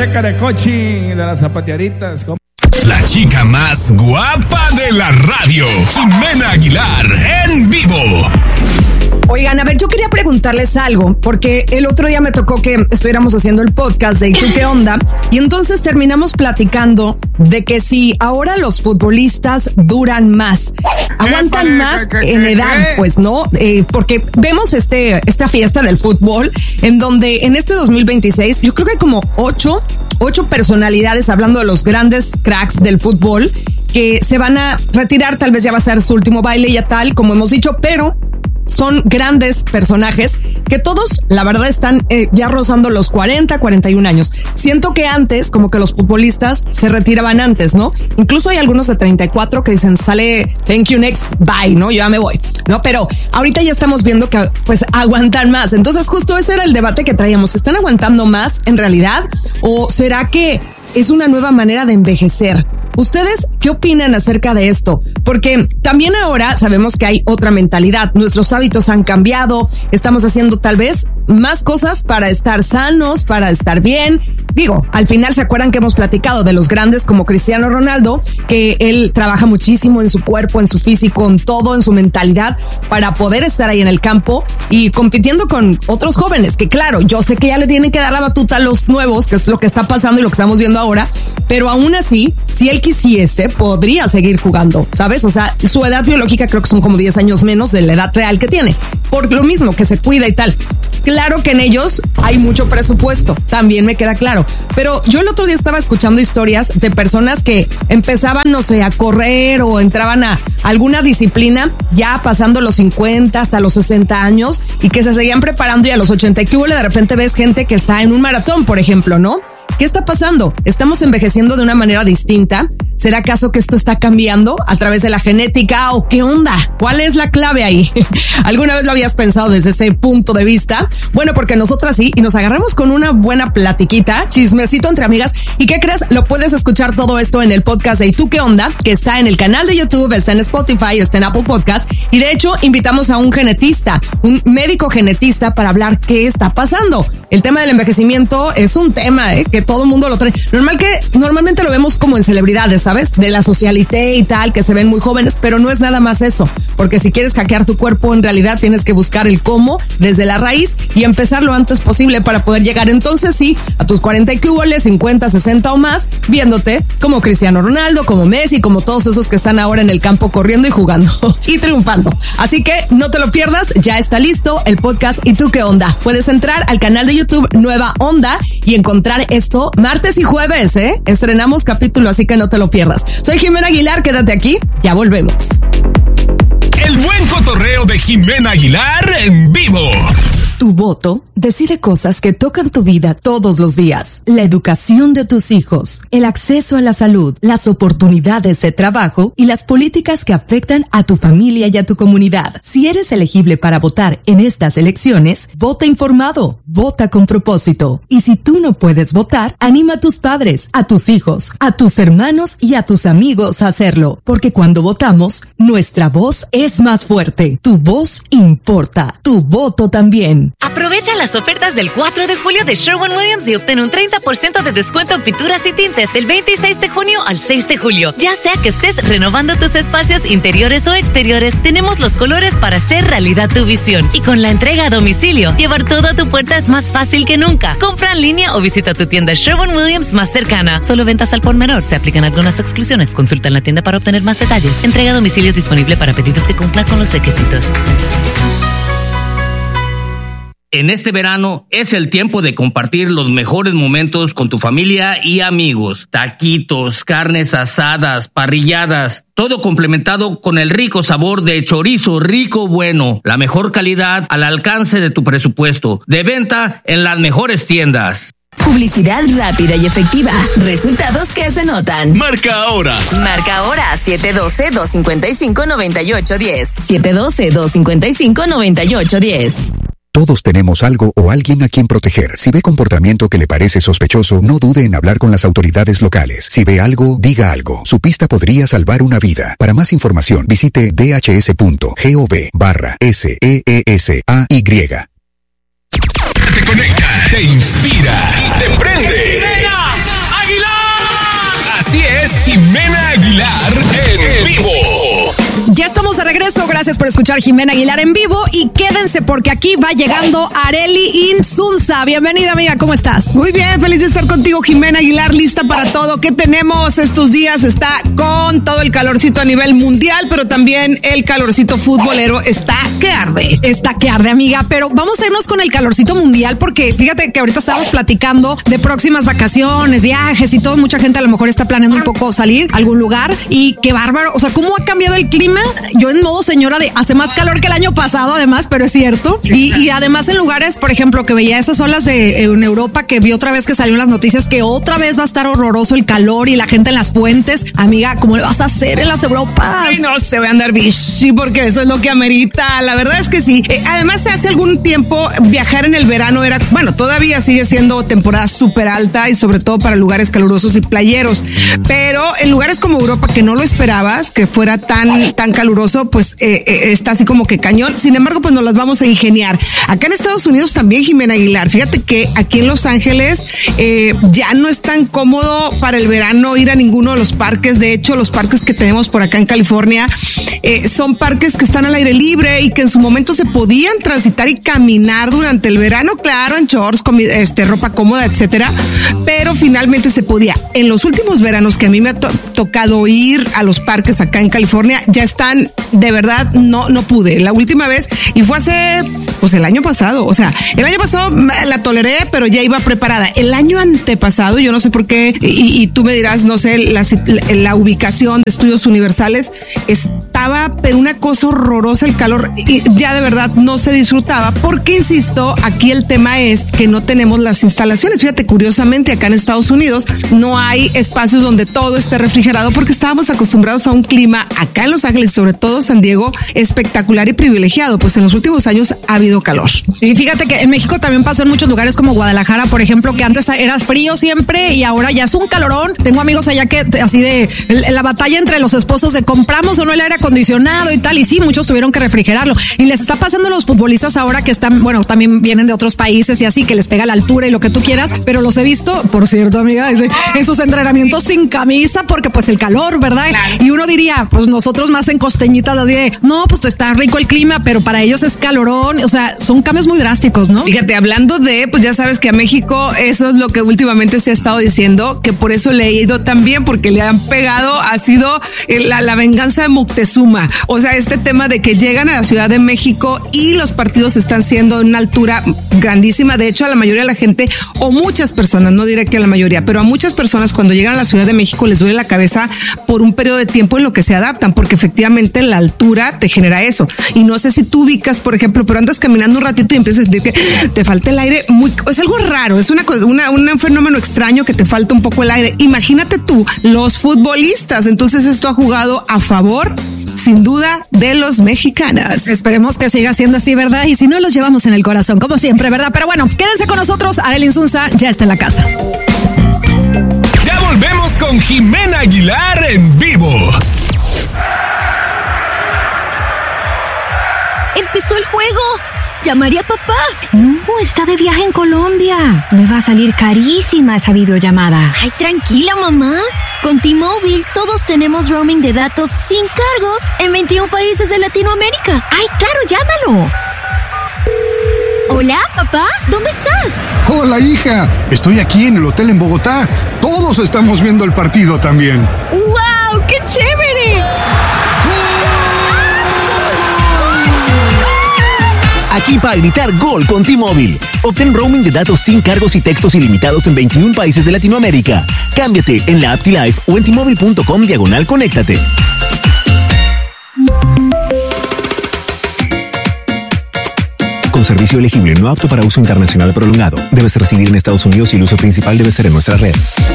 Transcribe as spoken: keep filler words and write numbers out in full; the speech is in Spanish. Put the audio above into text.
Rebeca de Cochi, de las zapateaditas. La chica más guapa de la radio, Jimena Aguilar, en vivo. Oigan, a ver, yo quería preguntarles algo, porque el otro día me tocó que estuviéramos haciendo el podcast de ¿Y tú qué onda? Y entonces terminamos platicando de que si ahora los futbolistas duran más, aguantan más en edad, pues, ¿no? Eh, porque vemos este esta fiesta del fútbol, en donde en este dos mil veintiséis, yo creo que hay como ocho, ocho personalidades, hablando de los grandes cracks del fútbol, que se van a retirar, tal vez ya va a ser su último baile, ya tal, como hemos dicho, pero son grandes personajes que todos, la verdad, están eh, ya rozando los cuarenta, cuarenta y un años. Siento que antes, como que los futbolistas se retiraban antes, ¿no? Incluso hay algunos de treinta y cuatro que dicen, sale, thank you next, bye, ¿no? Yo ya me voy, ¿no? Pero ahorita ya estamos viendo que, pues, aguantan más. Entonces, justo ese era el debate que traíamos. ¿Están aguantando más en realidad? ¿O será que es una nueva manera de envejecer? ¿Ustedes qué opinan acerca de esto? Porque también ahora sabemos que hay otra mentalidad. Nuestros hábitos han cambiado. Estamos haciendo tal vez más cosas para estar sanos, para estar bien. Digo, al final se acuerdan que hemos platicado de los grandes como Cristiano Ronaldo, que él trabaja muchísimo en su cuerpo, en su físico, en todo, en su mentalidad, para poder estar ahí en el campo y compitiendo con otros jóvenes, que claro, yo sé que ya le tienen que dar la batuta a los nuevos, que es lo que está pasando y lo que estamos viendo ahora, pero aún así, si él quisiese, podría seguir jugando, ¿sabes? O sea, su edad biológica creo que son como diez años menos de la edad real que tiene, por lo mismo que se cuida y tal. Claro que en ellos hay mucho presupuesto, también me queda claro. Pero yo el otro día estaba escuchando historias de personas que empezaban, no sé, a correr o entraban a alguna disciplina ya pasando los cincuenta hasta los sesenta años y que se seguían preparando y a los ochenta y que hubo, de repente ves gente que está en un maratón, por ejemplo, ¿no? ¿Qué está pasando? ¿Estamos envejeciendo de una manera distinta? ¿Será acaso que esto está cambiando a través de la genética o qué onda? ¿Cuál es la clave ahí? ¿Alguna vez lo habías pensado desde ese punto de vista? Bueno, porque nosotras sí, y nos agarramos con una buena platiquita, chismecito entre amigas. ¿Y qué crees? Lo puedes escuchar todo esto en el podcast de ¿Y tú qué onda? Que está en el canal de YouTube, está en Spotify, está en Apple Podcast. Y de hecho, invitamos a un genetista, un médico genetista para hablar qué está pasando. El tema del envejecimiento es un tema, ¿eh? Que todo el mundo lo trae. Normal que, normalmente lo vemos como en celebridades, ¿sabes? De la socialité y tal, que se ven muy jóvenes, pero no es nada más eso. Porque si quieres hackear tu cuerpo, en realidad tienes que buscar el cómo desde la raíz y empezar lo antes posible para poder llegar entonces sí a tus cuarenta y cúboles, cincuenta, sesenta o más, viéndote como Cristiano Ronaldo, como Messi, como todos esos que están ahora en el campo corriendo y jugando y triunfando. Así que no te lo pierdas, ya está listo el podcast ¿Y tú qué onda? Puedes entrar al canal de YouTube Nueva Onda y encontrar esto martes y jueves, ¿eh? Estrenamos capítulo, así que no te lo pierdas. Soy Jimena Aguilar, quédate aquí, ya volvemos. El buen cotorreo de Jimena Aguilar en vivo. Tu voto decide cosas que tocan tu vida todos los días. La educación de tus hijos, el acceso a la salud, las oportunidades de trabajo y las políticas que afectan a tu familia y a tu comunidad. Si eres elegible para votar en estas elecciones, vota informado, vota con propósito. Y si tú no puedes votar, anima a tus padres, a tus hijos, a tus hermanos y a tus amigos a hacerlo. Porque cuando votamos, nuestra voz es más fuerte. Tu voz importa. Tu voto también. Aprovecha las ofertas del cuatro de julio de Sherwin-Williams y obtén un treinta por ciento de descuento en pinturas y tintes del veintiséis de junio al seis de julio. Ya sea que estés renovando tus espacios interiores o exteriores, tenemos los colores para hacer realidad tu visión. Y con la entrega a domicilio, llevar todo a tu puerta es más fácil que nunca. Compra en línea o visita tu tienda Sherwin-Williams más cercana. Solo ventas al por menor. Se aplican algunas exclusiones. Consulta en la tienda para obtener más detalles. Entrega a domicilio disponible para pedidos que cumplan con los requisitos. En este verano es el tiempo de compartir los mejores momentos con tu familia y amigos. Taquitos, carnes asadas, parrilladas, todo complementado con el rico sabor de chorizo rico bueno. La mejor calidad al alcance de tu presupuesto. De venta en las mejores tiendas. Publicidad rápida y efectiva. Resultados que se notan. Marca ahora. Marca ahora siete uno dos, dos cinco cinco, nueve ocho uno cero. siete uno dos, dos cinco cinco, nueve ocho uno cero. Todos tenemos algo o alguien a quien proteger. Si ve comportamiento que le parece sospechoso, no dude en hablar con las autoridades locales. Si ve algo, diga algo. Su pista podría salvar una vida. Para más información, visite d h s punto gov barra S E E S A Y. Te conecta, te inspira y te prende. Gracias por escuchar Jimena Aguilar en vivo y quédense porque aquí va llegando Arely Insunza. Bienvenida, amiga, ¿cómo estás? Muy bien, feliz de estar contigo, Jimena Aguilar, lista para todo. ¿Qué tenemos estos días? Está con todo el calorcito a nivel mundial, pero también el calorcito futbolero está que arde. Está que arde, amiga, pero vamos a irnos con el calorcito mundial porque fíjate que ahorita estamos platicando de próximas vacaciones, viajes y todo. Mucha gente a lo mejor está planeando un poco salir a algún lugar y qué bárbaro. O sea, ¿cómo ha cambiado el clima? Yo en modo señora de hace más calor que el año pasado, además, pero es cierto. Y, y además en lugares, por ejemplo, que veía esas olas de en Europa, que vi otra vez que salió en las noticias que otra vez va a estar horroroso el calor y la gente en las fuentes. Amiga, ¿cómo le vas a hacer en las Europas? Ay, no se va a andar bichi porque eso es lo que amerita. La verdad es que sí. Eh, además, hace algún tiempo viajar en el verano era, bueno, todavía sigue siendo temporada súper alta y sobre todo para lugares calurosos y playeros. Pero en lugares como Europa, que no lo esperabas, que fuera tan, tan caluroso, pues eh, eh, está así como que cañón. Sin embargo, pues nos las vamos a ingeniar. Acá en Estados Unidos también, Jimena Aguilar. Fíjate que aquí en Los Ángeles eh, ya no es tan cómodo para el verano ir a ninguno de los parques. De hecho, los parques que tenemos por acá en California eh, son parques que están al aire libre y que en su momento se podían transitar y caminar durante el verano, claro, en shorts, comi- este, ropa cómoda, etcétera. Pero finalmente se podía. En los últimos veranos que a mí me ha to- tocado ir a los parques acá en California, ya están, de verdad, no, no pude. La última vez, y fue hace, pues el año pasado, o sea, el año pasado la toleré, pero ya iba preparada. El año antepasado, yo no sé por qué, y, y tú me dirás, no sé, la, la ubicación de Estudios Universales estaba, pero una cosa horrorosa el calor, y ya de verdad no se disfrutaba, porque insisto, aquí el tema es que no tenemos las instalaciones. Fíjate, curiosamente, acá en Estados Unidos no hay espacios donde todo esté refrigerado, porque estábamos acostumbrados a un clima acá en Los Ángeles, sobre todo San Diego, espectacular y privilegiado. Pues en los últimos años ha habido calor. Sí, fíjate que en México también pasó en muchos lugares como Guadalajara, por ejemplo, que antes era frío siempre y ahora ya es un calorón. Tengo amigos allá que así de la batalla entre los esposos de compramos o no el aire acondicionado y tal, y sí, muchos tuvieron que refrigerarlo. Y les está pasando a los futbolistas ahora que están, bueno, también vienen de otros países y así, que les pega la altura y lo que tú quieras, pero los he visto, por cierto, amiga, en sus entrenamientos sin camisa porque pues el calor, ¿verdad? Claro. Y uno diría, pues nosotros más en costeñitas así de, no, pues está rico el clima, pero para ellos es calorón. O sea, son cambios muy drásticos, ¿no? Fíjate, hablando de, pues ya sabes que a México eso es lo que últimamente se ha estado diciendo, que por eso le he ido también, porque le han pegado, ha sido la, la venganza de Moctezuma. O sea, este tema de que llegan a la Ciudad de México y los partidos están siendo en una altura grandísima. De hecho, a la mayoría de la gente, o muchas personas, no diré que a la mayoría, pero a muchas personas cuando llegan a la Ciudad de México les duele la cabeza por un periodo de tiempo en lo que se adaptan, porque efectivamente la altura te genera eso. Y no sé si tú ubicas, por ejemplo, pero andas caminando un ratito y empiezas a sentir que te falta el aire. Muy, es algo raro, es una cosa, una, un fenómeno extraño que te falta un poco el aire. Imagínate tú, los futbolistas. Entonces esto ha jugado a favor, sin duda, de los mexicanos. Esperemos que siga siendo así, ¿verdad? Y si no, los llevamos en el corazón, como siempre, ¿verdad? Pero bueno, quédense con nosotros. Arely Insunza ya está en la casa. Ya volvemos con Jimena Aguilar en vivo. ¡Empezó el juego! ¿Llamaré a papá? No, está de viaje en Colombia. Me va a salir carísima esa videollamada. Ay, tranquila, mamá. Con T-Mobile todos tenemos roaming de datos sin cargos en veintiún países de Latinoamérica. ¡Ay, claro, llámalo! Hola, papá, ¿dónde estás? Hola, hija. Estoy aquí en el hotel en Bogotá. Todos estamos viendo el partido también. ¡Wow! ¡Qué chévere! Aquí para gritar gol con T-Mobile. Obtén roaming de datos sin cargos y textos ilimitados en veintiún países de Latinoamérica. Cámbiate en la app T-Life o en T-Mobile punto com diagonal conéctate. Con servicio elegible no apto para uso internacional prolongado. Debes residir en Estados Unidos y el uso principal debe ser en nuestra red.